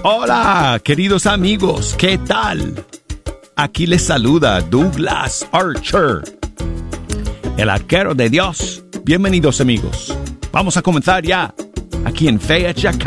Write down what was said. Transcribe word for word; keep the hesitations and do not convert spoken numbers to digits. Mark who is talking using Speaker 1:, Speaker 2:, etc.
Speaker 1: Hola, queridos amigos, ¿qué tal? Aquí les saluda Douglas Archer, el arquero de Dios. Bienvenidos, amigos. Vamos a comenzar ya, aquí en Fecha